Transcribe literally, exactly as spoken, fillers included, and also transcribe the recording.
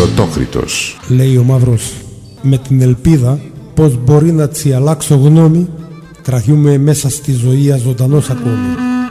Νεοτόκριτος. Λέει ο Μαύρος, με την ελπίδα πως μπορεί να τσι αλλάξω γνώμη, κραγιούμε μέσα στη ζωή αζωντανός ακόμη.